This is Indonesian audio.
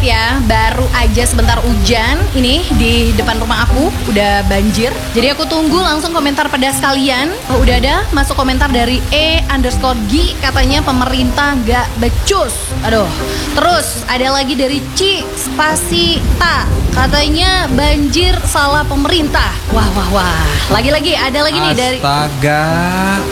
ya, baru aja sebentar hujan. Ini di depan rumah aku udah banjir. Jadi aku tunggu langsung komentar pedas kalian. Udah ada masuk komentar dari E_G, katanya pemerintah gak becus. Aduh. Terus ada lagi dari Spasita, katanya banjir salah pemerintah. Wah. Lagi-lagi ada lagi nih dari Astaga,